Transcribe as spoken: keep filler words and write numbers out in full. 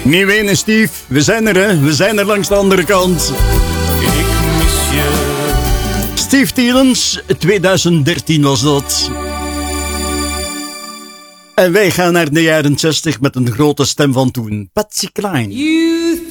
Niet wenen, Steve. We zijn er, hè. We zijn er langs de andere kant. Ik mis je. Steve Tielens, twintig dertien was dat. En wij gaan naar de jaren zestig met een grote stem van toen. Patsy Cline. You